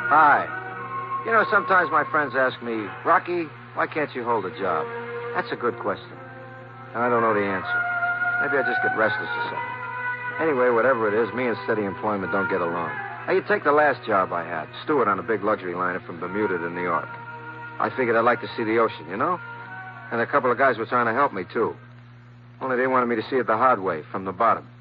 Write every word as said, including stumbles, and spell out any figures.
Hi. You know, sometimes my friends ask me, Rocky, why can't you hold a job? That's a good question. And I don't know the answer. Maybe I just get restless or something. Anyway, whatever it is, me and steady employment don't get along. Now, you take the last job I had, steward on a big luxury liner from Bermuda to New York. I figured I'd like to see the ocean, you know? And a couple of guys were trying to help me, too. Only they wanted me to see it the hard way, from the bottom.